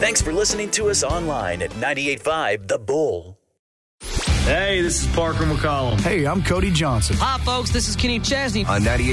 Thanks for listening to us online at 98.5 The Bull. Hey, this is Parker McCollum. Hey, I'm Cody Johnson. Hi, folks. This is Kenny Chesney. On 98.